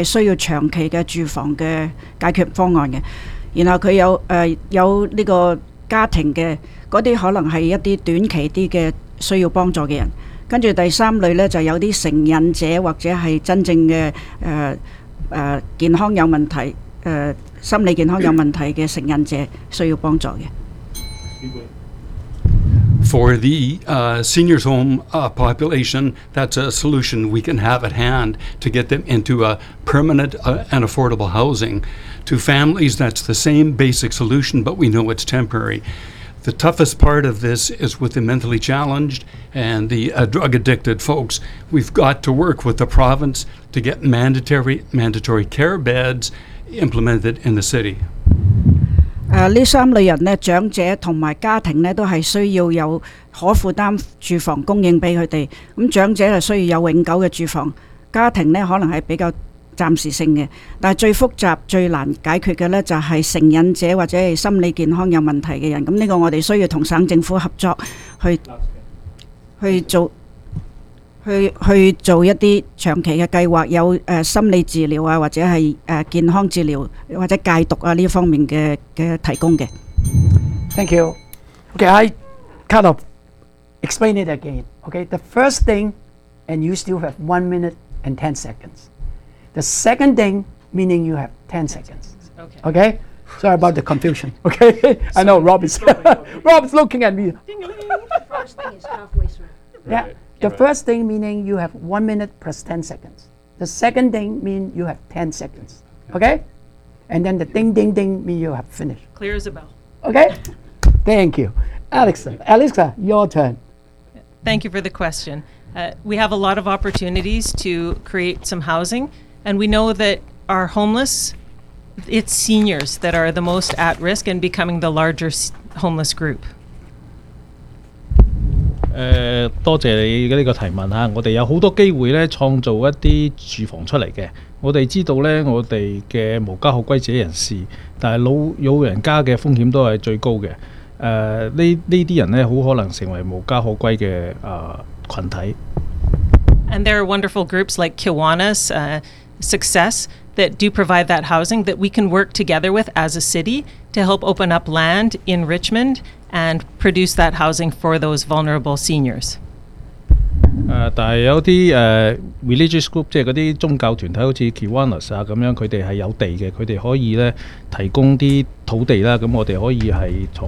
需要長期嘅住房嘅解決方案嘅。然後佢有呢個家庭嘅嗰啲可能係一啲短期啲嘅需要幫助嘅人。跟住第三類呢，就有啲成癮者或者係真正嘅健康有問題心理健康有問題嘅成癮者需要幫助嘅。 For the seniors home population, that's a solution we can have at hand to get them into a permanent and affordable housing. To families, that's the same basic solution, but we know it's temporary. The toughest part of this is with the mentally challenged and the drug-addicted folks. We've got to work with the province to get mandatory care beds implemented in the city. 呢三類人呢，長者同埋家庭呢，都係需要有可負擔住房供應俾佢哋。咁長者係需要有永久嘅住房，家庭呢可能係比較暫時性嘅。但係最複雜、最難解決嘅呢，就係成癮者或者係心理健康有問題嘅人。咁呢個我哋需要同省政府合作去做一啲長期嘅計劃，有心理治療啊，或者係健康治療或者戒毒啊呢方面嘅提供嘅。 Thank you. Okay, I kind of explain it again. Okay, the first thing, and you still have 1 minute and 10 seconds. The second thing, meaning you have 10 seconds. Okay? Sorry about the confusion. Okay? I know Rob is looking at me. The first thing is halfway through. Yeah. The first thing meaning you have 1 minute plus 10 seconds. The second thing means you have 10 seconds. Okay? And then the ding, ding, ding means you have finished. Clear as a bell. Okay? Thank you. Alexa, your turn. Thank you for the question. We have a lot of opportunities to create some housing, and we know that our homeless, it's seniors that are the most at risk and becoming the larger homeless group. 多謝你嘅呢個提問嚇，我哋有好多機會咧創造一啲住房出嚟嘅。我哋知道咧，我哋嘅無家可歸者人士，但係老人家嘅風險都係最高嘅。呢啲人咧好可能成為無家可歸嘅群體。 And there are wonderful groups like Kiwanis, Success, that do provide that housing that we can work together with as a city to help open up land in Richmond and produce that housing for those vulnerable seniors. 但係有啲religious group， 即係嗰啲宗教團體，好似 Kiwanis 啊咁樣，佢哋係有地嘅，佢哋可以咧提供啲土地啦。咁我哋可以係同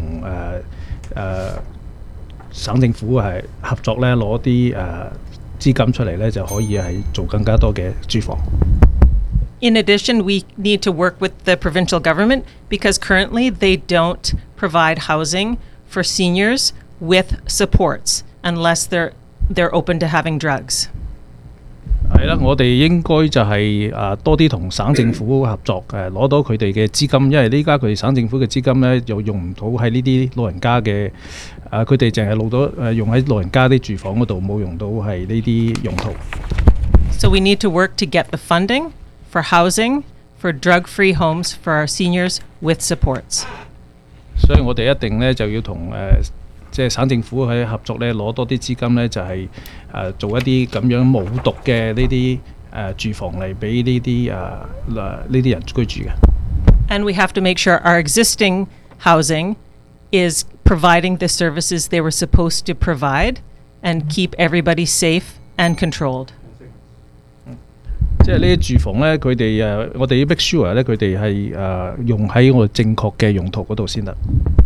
省政府係合作咧，攞啲資金出嚟咧，就可以係做更加多嘅住房。 In addition, we need to work with the provincial government because currently they don't provide housing for seniors with supports unless they're open to having drugs. 係啦，我哋應該就係多啲同省政府合作，攞到佢哋嘅資金，因為呢家佢哋省政府嘅資金咧又用唔到喺呢啲老人家嘅，佢哋淨係用喺老人家啲住房嗰度，冇用到係呢啲用途。 So we need to work to get the funding for housing, for drug-free homes for our seniors with supports. 所以我哋一定咧就要同即係省政府喺合作咧，攞多啲資金咧，就係做一啲咁樣冇毒嘅呢啲住房嚟俾呢啲人居住嘅。 And we have to make sure our existing housing is providing the services they were supposed to provide and keep everybody safe and controlled. 即係呢啲住房咧，佢哋我哋要 make sure 咧，佢哋係用喺我哋正確嘅用途嗰度先得。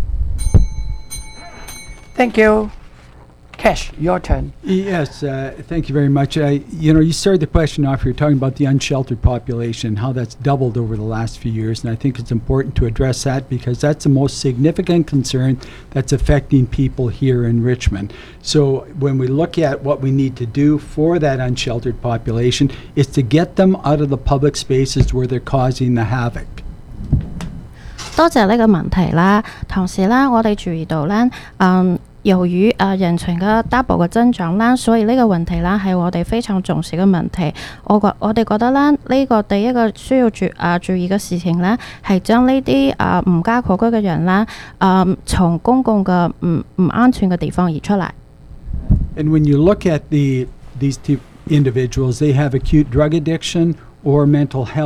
Thank you. Cash, your turn. Yes, thank you very much. You started the question off, you're talking about the unsheltered population, how that's doubled over the last few years, and I think it's important to address that because that's the most significant concern that's affecting people here in Richmond. So when we look at what we need to do for that unsheltered population, is to get them out of the public spaces where they're causing the havoc. 多謝呢個問題啦。同時啦，我哋注意到啦，由於人群嘅 double 嘅增長啦，所以呢個問題啦係我哋非常重視嘅問題。我哋覺得啦，呢個第一個需要注意嘅事情咧，係將呢啲唔家可歸嘅人啦，從公共嘅唔安全嘅地方移出嚟。 And when you look at these two individuals, they have acute drug addiction or mental health